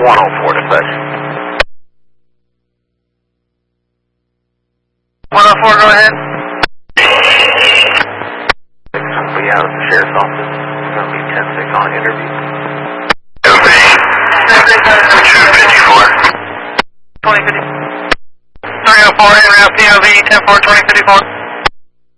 104 dispatch. 104, go ahead. We'll be out of the sheriff's office. It's going to be 10-6 on interview. OB 254. 2050. 304, area POV 10-4, 2054.